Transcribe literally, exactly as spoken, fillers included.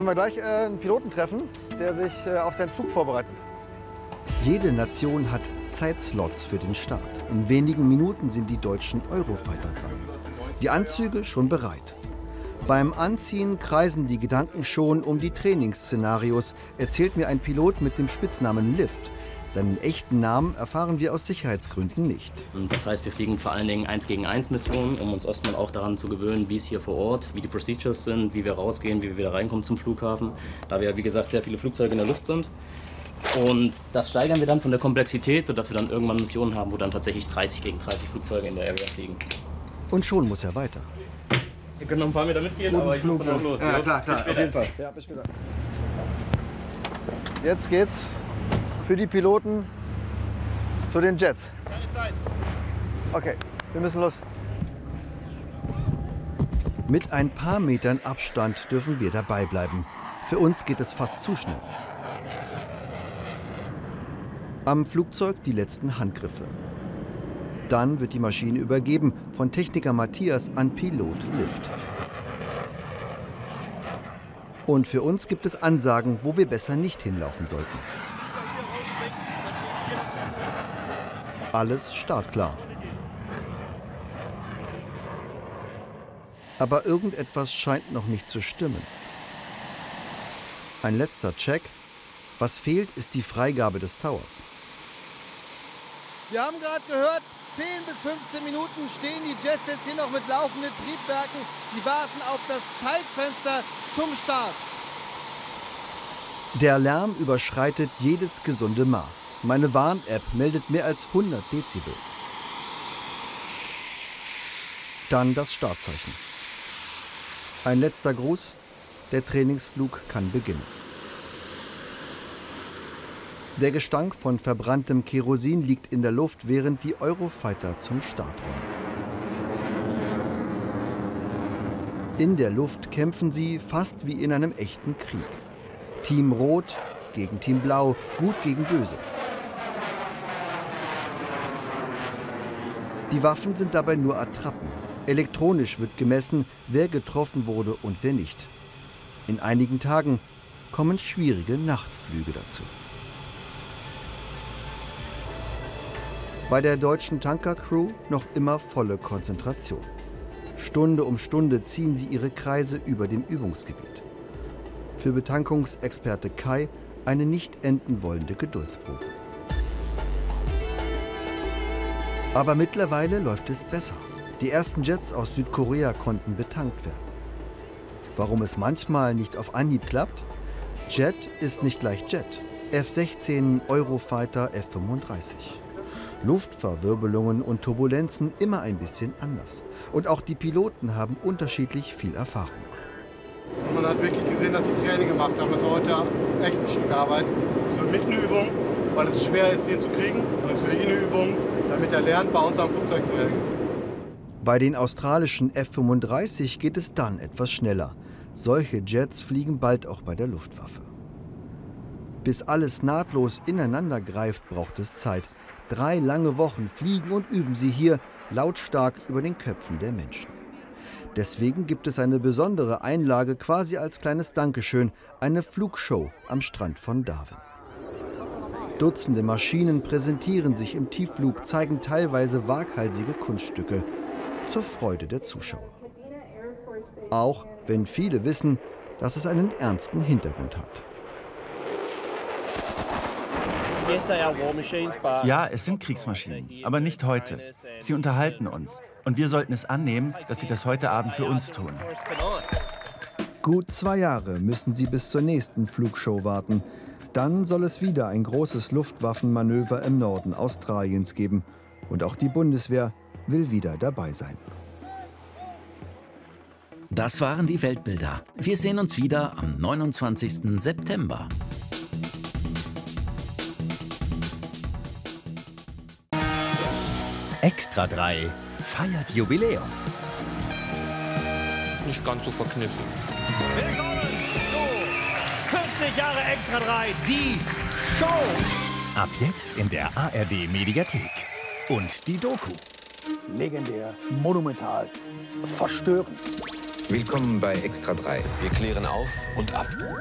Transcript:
Wir gleich äh, einen Piloten treffen, der sich äh, auf seinen Flug vorbereitet. Jede Nation hat Zeitslots für den Start. In wenigen Minuten sind die deutschen Eurofighter dran. Die Anzüge schon bereit. Beim Anziehen kreisen die Gedanken schon um die Trainingsszenarios, erzählt mir ein Pilot mit dem Spitznamen Lift. Seinen echten Namen erfahren wir aus Sicherheitsgründen nicht. Das heißt, wir fliegen vor allen Dingen eins gegen eins Missionen, um uns erstmal auch daran zu gewöhnen, wie es hier vor Ort, wie die Procedures sind, wie wir rausgehen, wie wir wieder reinkommen zum Flughafen. Da wir, wie gesagt, sehr viele Flugzeuge in der Luft sind. Und das steigern wir dann von der Komplexität, sodass wir dann irgendwann Missionen haben, wo dann tatsächlich dreißig gegen dreißig Flugzeuge in der Area fliegen. Und schon muss er weiter. Ihr könnt noch ein paar Meter mitgehen, Guten aber ich muss Flug, dann auch los. Ja, klar, klar, auf jeden Fall. Ja, bis später. Jetzt geht's für die Piloten zu den Jets. Keine Zeit. Okay, wir müssen los. Mit ein paar Metern Abstand dürfen wir dabei bleiben. Für uns geht es fast zu schnell. Am Flugzeug die letzten Handgriffe. Dann wird die Maschine übergeben von Techniker Matthias an Pilot Lift. Und für uns gibt es Ansagen, wo wir besser nicht hinlaufen sollten. Alles startklar. Aber irgendetwas scheint noch nicht zu stimmen. Ein letzter Check. Was fehlt, ist die Freigabe des Towers. Wir haben gerade gehört, zehn bis fünfzehn Minuten stehen die Jets jetzt hier noch mit laufenden Triebwerken. Sie warten auf das Zeitfenster zum Start. Der Lärm überschreitet jedes gesunde Maß. Meine Warn-App meldet mehr als hundert Dezibel. Dann das Startzeichen. Ein letzter Gruß. Der Trainingsflug kann beginnen. Der Gestank von verbranntem Kerosin liegt in der Luft, während die Eurofighter zum Start rollen. In der Luft kämpfen sie fast wie in einem echten Krieg. Team Rot gegen Team Blau, gut gegen böse. Die Waffen sind dabei nur Attrappen. Elektronisch wird gemessen, wer getroffen wurde und wer nicht. In einigen Tagen kommen schwierige Nachtflüge dazu. Bei der deutschen Tankercrew noch immer volle Konzentration. Stunde um Stunde ziehen sie ihre Kreise über dem Übungsgebiet. Für Betankungsexperte Kai eine nicht enden wollende Geduldsprobe. Aber mittlerweile läuft es besser. Die ersten Jets aus Südkorea konnten betankt werden. Warum es manchmal nicht auf Anhieb klappt? Jet ist nicht gleich Jet. F sechzehn, Eurofighter, F fünfunddreißig. Luftverwirbelungen und Turbulenzen immer ein bisschen anders. Und auch die Piloten haben unterschiedlich viel Erfahrung. Und man hat wirklich gesehen, dass sie Training gemacht haben. Das war heute echt ein Stück Arbeit. Das ist für mich eine Übung, weil es schwer ist, den zu kriegen. Und es ist für ihn eine Übung, damit er lernt, bei uns am Flugzeug zu reagieren. Bei den australischen F fünfunddreißig geht es dann etwas schneller. Solche Jets fliegen bald auch bei der Luftwaffe. Bis alles nahtlos ineinander greift, braucht es Zeit. Drei lange Wochen fliegen und üben sie hier lautstark über den Köpfen der Menschen. Deswegen gibt es eine besondere Einlage quasi als kleines Dankeschön, eine Flugshow am Strand von Darwin. Dutzende Maschinen präsentieren sich im Tiefflug, zeigen teilweise waghalsige Kunststücke zur Freude der Zuschauer. Auch wenn viele wissen, dass es einen ernsten Hintergrund hat. Ja, es sind Kriegsmaschinen, aber nicht heute. Sie unterhalten uns. Und wir sollten es annehmen, dass sie das heute Abend für uns tun. Gut zwei Jahre müssen sie bis zur nächsten Flugshow warten. Dann soll es wieder ein großes Luftwaffenmanöver im Norden Australiens geben. Und auch die Bundeswehr will wieder dabei sein. Das waren die Weltbilder. Wir sehen uns wieder am neunundzwanzigsten September. Extra drei feiert Jubiläum. Nicht ganz so verkniffen. Willkommen zu fünfzig Jahre Extra drei, die Show. Ab jetzt in der A R D-Mediathek. Und die Doku. Legendär, monumental, verstörend. Willkommen bei Extra drei. Wir klären auf und ab.